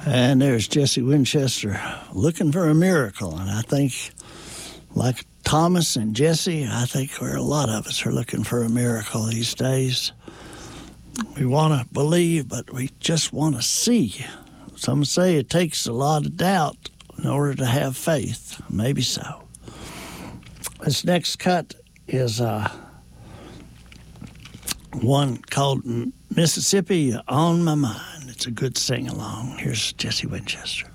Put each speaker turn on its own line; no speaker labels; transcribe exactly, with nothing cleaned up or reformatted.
And there's Jesse Winchester looking for a miracle. And I think, like Thomas and Jesse, I think where a lot of us are looking for a miracle these days. We want to believe, but we just want to see. Some say it takes a lot of doubt in order to have faith. Maybe so. This next cut is uh, one called Mississippi on My Mind. It's a good sing-along. Here's Jesse Winchester.